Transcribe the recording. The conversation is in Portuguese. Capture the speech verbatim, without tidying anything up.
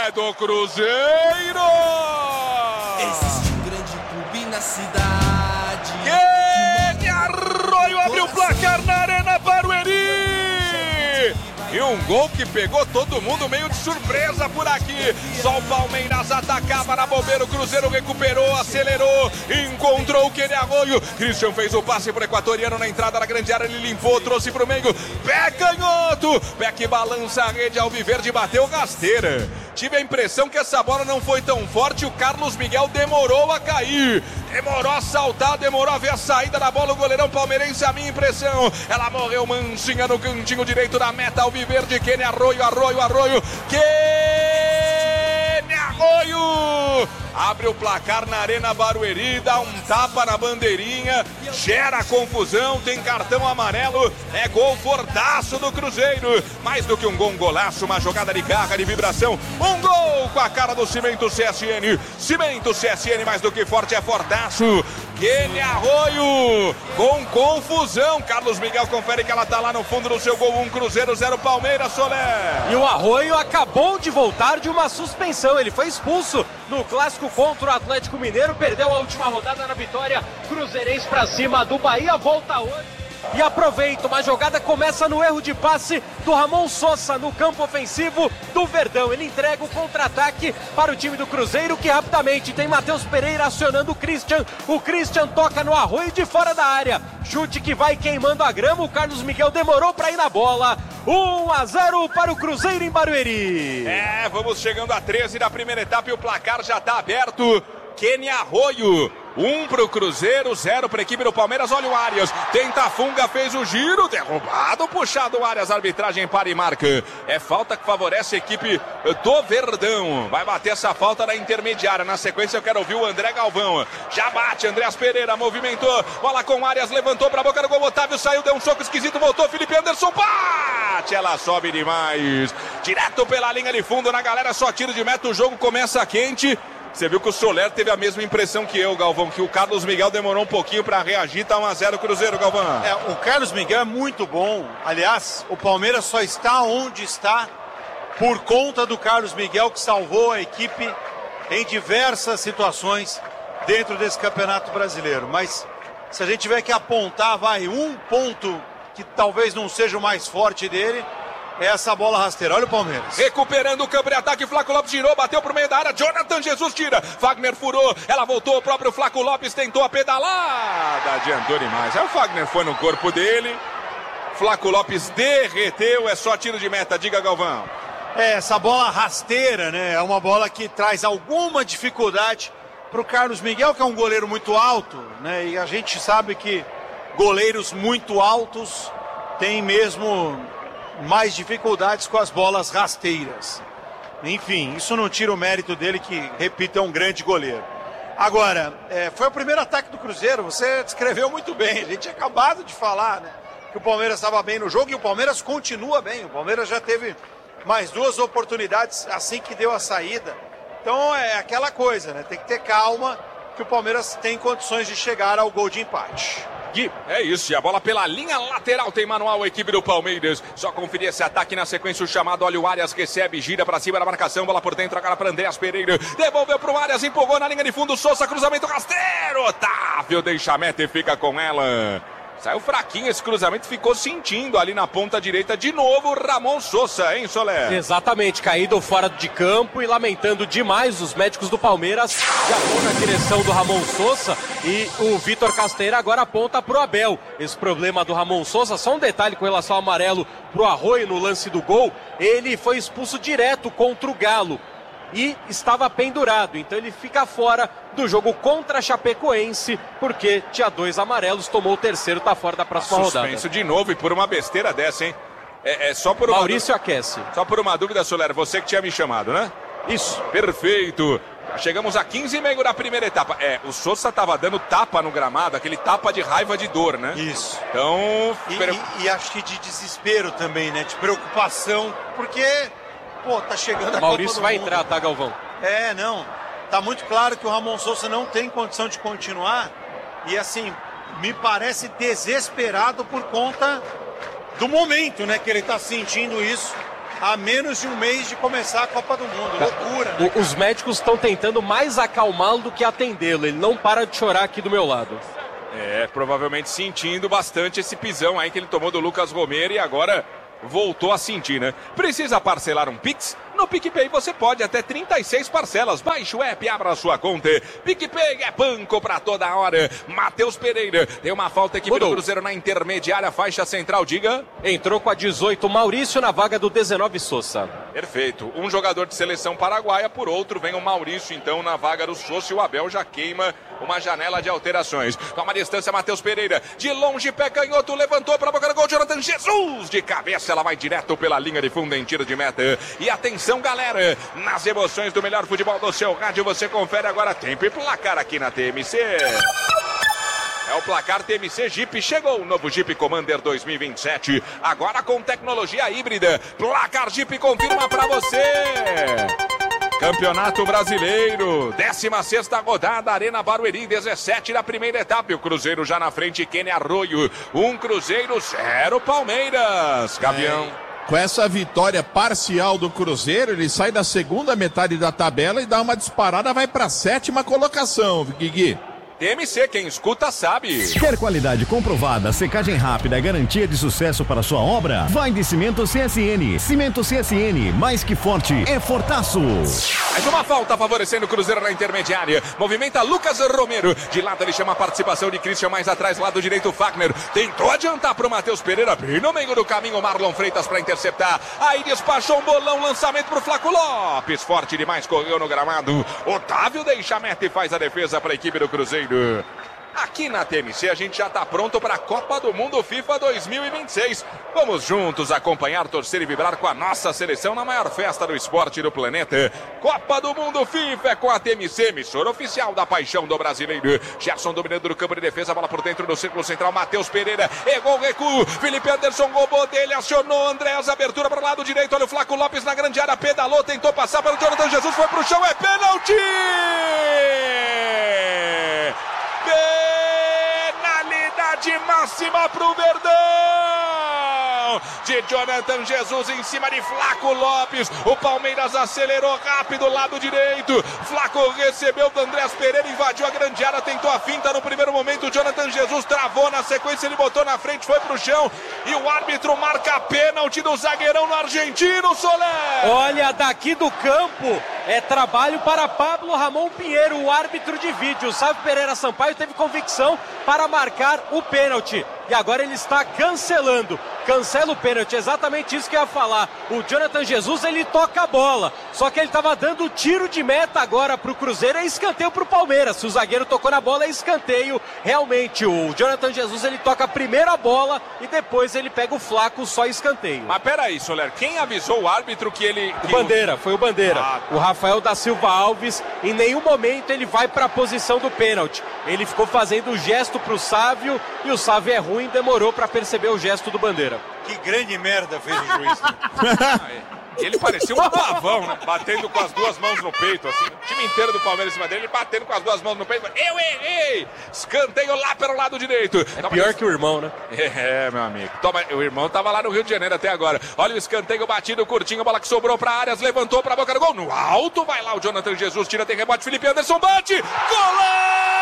é do Cruzeiro! Existe um grande clube na cidade. Kene Arroio abriu o placar na Arena Barueri! E um gol que pegou todo mundo meio de surpresa por aqui. Só o Palmeiras atacava na bobeira. O Cruzeiro recuperou, acelerou, encontrou o Kene Arroio. Christian fez o passe pro equatoriano na entrada da grande área. Ele limpou, trouxe pro meio. Pé canhoto. Pé que balança a rede. Alviverde bateu rasteira. Tive a impressão que essa bola não foi tão forte. O Carlos Miguel demorou a cair. Demorou a saltar, demorou a ver a saída da bola. O goleirão palmeirense, a minha impressão. Ela morreu mansinha no cantinho direito da meta. Alviverde, Kene Arroio, Arroio, Arroio. Kene Arroio! Abre o placar na Arena Barueri, dá um tapa na bandeirinha, gera confusão, tem cartão amarelo, é gol fortaço do Cruzeiro. Mais do que um gol, um golaço, uma jogada de garra, de vibração. Um gol com a cara do Cimento C S N. Cimento C S N, mais do que forte, é fortaço. Kene Arroio, com confusão. Carlos Miguel confere que ela tá lá no fundo do seu gol. Um Cruzeiro, zero Palmeiras, Soler. E o Arroio acabou de voltar de uma suspensão. Ele foi expulso no clássico contra o Atlético Mineiro. Perdeu a última rodada na vitória cruzeirense pra cima do Bahia. Volta hoje. E aproveita, uma jogada começa no erro de passe do Ramon Sosa no campo ofensivo do Verdão. Ele entrega o contra-ataque para o time do Cruzeiro, que rapidamente tem Matheus Pereira acionando o Christian. O Christian toca no Arroio de fora da área. Chute que vai queimando a grama. O Carlos Miguel demorou para ir na bola. um a zero para o Cruzeiro em Barueri. É, vamos chegando a treze da primeira etapa e o placar já está aberto. Kene Arroio, um para o Cruzeiro, zero para a equipe do Palmeiras. Olha o Arias, tenta a funga, fez o giro, derrubado, puxado o Arias, arbitragem para e marca. É falta que favorece a equipe do Verdão. Vai bater essa falta da intermediária. Na sequência eu quero ouvir o André Galvão. Já bate, Andreas Pereira, movimentou, bola com o Arias, levantou para a boca do gol, Otávio saiu, deu um soco esquisito, voltou, Felipe Anderson, bate, ela sobe demais. Direto pela linha de fundo na galera, só tiro de meta, o jogo começa quente. Você viu que o Soler teve a mesma impressão que eu, Galvão, que o Carlos Miguel demorou um pouquinho para reagir, tá um a zero Cruzeiro, Galvão. É, o Carlos Miguel é muito bom. Aliás, o Palmeiras só está onde está por conta do Carlos Miguel, que salvou a equipe em diversas situações dentro desse Campeonato Brasileiro. Mas se a gente tiver que apontar, vai, um ponto que talvez não seja o mais forte dele, é essa bola rasteira. Olha o Palmeiras. Recuperando o campo de ataque, Flaco Lopes girou, bateu pro meio da área, Jonathan Jesus tira, Fagner furou, ela voltou, o próprio Flaco Lopes tentou a pedalada, adiantou demais. Aí o Fagner foi no corpo dele, Flaco Lopes derreteu, é só tiro de meta, diga Galvão. É, essa bola rasteira, né, é uma bola que traz alguma dificuldade pro Carlos Miguel, que é um goleiro muito alto, né, e a gente sabe que goleiros muito altos têm mesmo mais dificuldades com as bolas rasteiras. Enfim, isso não tira o mérito dele, que, repito, é um grande goleiro. Agora, é, foi o primeiro ataque do Cruzeiro, você descreveu muito bem, a gente tinha acabado de falar, né, que o Palmeiras estava bem no jogo e o Palmeiras continua bem, o Palmeiras já teve mais duas oportunidades assim que deu a saída. Então é aquela coisa, né, tem que ter calma, que o Palmeiras tem condições de chegar ao gol de empate. Gui, é isso, e a bola pela linha lateral tem manual a equipe do Palmeiras. Só conferir esse ataque na sequência, o chamado, olha o Arias, recebe, gira pra cima da marcação, bola por dentro, agora para Andreas Pereira, devolveu pro Arias, empolgou na linha de fundo, Sousa, cruzamento rasteiro, Otávio deixa a meta e fica com ela. Saiu fraquinho esse cruzamento, ficou sentindo ali na ponta direita de novo Ramon Sosa, hein, Soler? Exatamente, caído fora de campo e lamentando demais. Os médicos do Palmeiras já vão na direção do Ramon Sosa e o Vitor Casteira agora aponta pro Abel. Esse problema do Ramon Sosa, só um detalhe com relação ao amarelo pro Arroio no lance do gol, ele foi expulso direto contra o Galo e estava pendurado, então ele fica fora do jogo contra a Chapecoense, porque tinha dois amarelos, tomou o terceiro, tá fora da próxima rodada. Suspenso de novo e por uma besteira dessa, hein? É, é só por uma Maurício dúvida... aquece. Só por uma dúvida, Soler, você que tinha me chamado, né? Isso. Perfeito. Já chegamos a quinze e meio da primeira etapa. É, o Sosa tava dando tapa no gramado, aquele tapa de raiva de dor, né? Isso. Então... E, per... e, e acho que de desespero também, né? De preocupação, porque... Pô, tá chegando a Maurício Copa do vai Mundo. entrar, tá, Galvão? É, não. Tá muito claro que o Ramon Sosa não tem condição de continuar. E assim, me parece desesperado por conta do momento, né? Que ele tá sentindo isso a menos de um mês de começar a Copa do Mundo. Loucura, né? Os médicos estão tentando mais acalmá-lo do que atendê-lo. Ele não para de chorar aqui do meu lado. É, provavelmente sentindo bastante esse pisão aí que ele tomou do Lucas Romero e agora voltou a sentir, né? Precisa parcelar um Pix? No PicPay você pode até trinta e seis parcelas. Baixe o app e abra a sua conta. PicPay é banco pra toda hora. Matheus Pereira tem uma falta, equipe Mudou. do Cruzeiro na intermediária, faixa central, diga. Entrou com a dezoito Maurício na vaga do dezenove Sousa. Perfeito. Um jogador de seleção paraguaia, por outro vem o Maurício, então, na vaga do Sousa, e o Abel já queima uma janela de alterações. Toma a distância, Matheus Pereira. De longe, pé canhoto, levantou para a boca do gol, Jonathan Jesus. De cabeça, ela vai direto pela linha de fundo em tiro de meta. E atenção, galera, nas emoções do melhor futebol do seu rádio, você confere agora tempo e placar aqui na T M C. É o placar T M C Jeep. Chegou o novo Jeep Commander dois mil e vinte e sete. Agora com tecnologia híbrida. Placar Jeep confirma pra você. Campeonato Brasileiro. décima sexta rodada. Arena Barueri. dezessete da primeira etapa. E o Cruzeiro já na frente. Kenny Arroio. Um Cruzeiro, zero Palmeiras. Gavião. É. Com essa vitória parcial do Cruzeiro, ele sai da segunda metade da tabela e dá uma disparada, vai para a sétima colocação, Guigui. T M C, quem escuta sabe. Quer qualidade comprovada, secagem rápida e garantia de sucesso para sua obra? Vai de Cimento C S N. Cimento C S N, mais que forte, é fortaço. Mais uma falta favorecendo o Cruzeiro na intermediária. Movimenta Lucas Romero. De lado ele chama a participação de Christian, mais atrás, lado direito, Fagner. Tentou adiantar para o Matheus Pereira. Bem no meio do caminho, Marlon Freitas para interceptar. Aí despachou um bolão, lançamento para o Flaco Lopes. Forte demais, correu no gramado. Otávio deixa a meta e faz a defesa para a equipe do Cruzeiro. Aqui na T M C a gente já está pronto para a Copa do Mundo FIFA dois mil e vinte e seis. Vamos juntos acompanhar, torcer e vibrar com a nossa seleção na maior festa do esporte do planeta. Copa do Mundo FIFA é com a T M C, emissora oficial da paixão do brasileiro. Gerson dominando no campo de defesa, bola por dentro do círculo central, Matheus Pereira, errou o recuo, Felipe Anderson roubou dele, acionou Andréas, abertura para o lado direito, olha o Flaco Lopes na grande área, pedalou, tentou passar pelo Jonathan Jesus, foi pro chão, é pênalti! Penalidade máxima pro Verdão! De Jonathan Jesus em cima de Flaco Lopes. O Palmeiras acelerou rápido, lado direito. Flaco recebeu do Andréas Pereira, invadiu a grande área, tentou a finta no primeiro momento. O Jonathan Jesus travou, na sequência ele botou na frente, foi pro chão. E o árbitro marca pênalti do zagueirão no argentino, Soler. Olha, daqui do campo é trabalho para Pablo Ramon Pinheiro, o árbitro de vídeo. Sávio Pereira Sampaio teve convicção para marcar o pênalti. E agora ele está cancelando. Cancela o pênalti, exatamente isso que eu ia falar. O Jonathan Jesus, ele toca a bola. Só que ele estava dando tiro de meta agora para o Cruzeiro. É escanteio para o Palmeiras. Se o zagueiro tocou na bola, é escanteio. Realmente, o Jonathan Jesus, ele toca primeiro a bola e depois ele pega o Flaco, só escanteio. Mas peraí, Soler, quem avisou o árbitro que ele... Que o Bandeira, foi o Bandeira. Ah, tá. O Rafael da Silva Alves, em nenhum momento ele vai para a posição do pênalti. Ele ficou fazendo o gesto para o Sávio e o Sávio é ruim, demorou para perceber o gesto do Bandeira. Que grande merda fez o juiz. Ele parecia um pavão, né? Batendo com as duas mãos no peito, assim. O time inteiro do Palmeiras em cima dele, batendo com as duas mãos no peito. Eu errei! Escanteio lá pelo lado direito. É pior desse... que o irmão, né? É, meu amigo. Toma, o irmão tava lá no Rio de Janeiro até agora. Olha o escanteio batido, curtinho, bola que sobrou pra áreas, levantou pra boca do gol. No alto, vai lá o Jonathan Jesus, tira, tem rebote, Felipe Anderson bate! Golaço!